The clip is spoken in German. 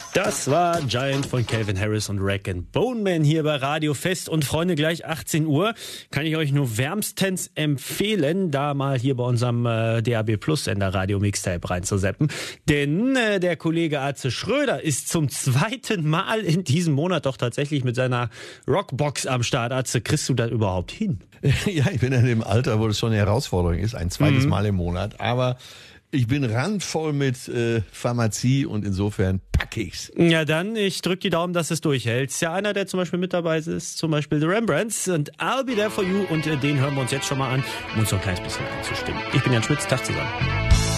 Das war Giant von Calvin Harris und Rag & Bone Man hier bei Radio Fest. Und Freunde, gleich 18 Uhr kann ich euch nur wärmstens empfehlen, da mal hier bei unserem DAB Plus Sender Radio Mixtape reinzuseppen. Denn der Kollege Atze Schröder ist zum zweiten Mal in diesem Monat doch tatsächlich mit seiner Rockbox am Start. Atze, kriegst du das überhaupt hin? Ja, ich bin in dem Alter, wo das schon eine Herausforderung ist, ein zweites Mal im Monat. Aber ich bin randvoll mit Pharmazie und insofern pack ich's. Ja, dann, ich drück die Daumen, dass es durchhält. Ist ja einer, der zum Beispiel mit dabei ist, zum Beispiel The Rembrandts und I'll Be There For You, und den hören wir uns jetzt schon mal an, um uns so ein kleines bisschen einzustimmen. Ich bin Jan Schmitz, Tag zusammen.